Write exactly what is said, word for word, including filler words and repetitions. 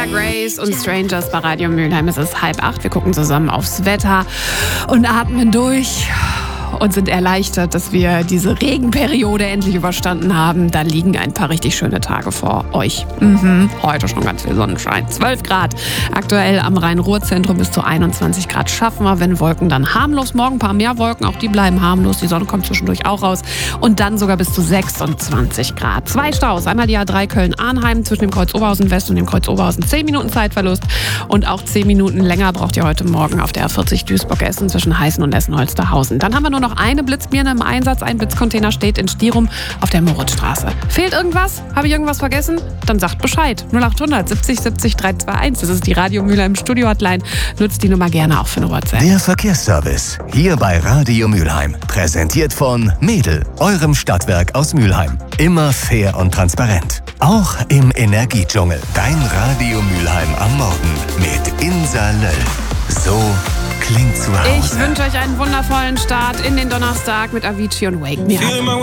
Maria Grace und Strangers bei Radio Mülheim. Es ist halb acht. Wir gucken zusammen aufs Wetter und atmen durch und sind erleichtert, dass wir diese Regenperiode endlich überstanden haben. Da liegen ein paar richtig schöne Tage vor euch. Mhm. Heute schon ganz viel Sonnenschein. zwölf Grad. Aktuell am Rhein-Ruhr-Zentrum bis zu einundzwanzig Grad schaffen wir. Wenn Wolken, dann harmlos. Morgen ein paar mehr Wolken, auch die bleiben harmlos. Die Sonne kommt zwischendurch auch raus. Und dann sogar bis zu sechsundzwanzig Grad. Zwei Staus. Einmal die A drei Köln-Arnheim zwischen dem Kreuz Oberhausen West und dem Kreuz Oberhausen. zehn Minuten Zeitverlust. Und auch zehn Minuten länger braucht ihr heute Morgen auf der A vierzig Duisburg-Essen zwischen Heißen und Essen-Holsterhausen. Dann haben wir nur noch eine Blitzbirne im Einsatz. Ein Blitzcontainer steht in Stierum auf der Moritzstraße. Fehlt irgendwas? Habe ich irgendwas vergessen? Dann sagt Bescheid. null achthundert siebzig siebzig drei zwei eins. Das ist die Radio Mülheim Studio Hotline. Nutzt die Nummer gerne auch für eine WhatsApp. Der Verkehrsservice. Hier bei Radio Mülheim. Präsentiert von Mädel, eurem Stadtwerk aus Mülheim. Immer fair und transparent. Auch im Energiedschungel. Dein Radio Mülheim am Morgen mit Insa Löll. So klingt zu Hause. Ich wünsche euch einen wundervollen Start in den Donnerstag mit Avicii und Wake Me Up.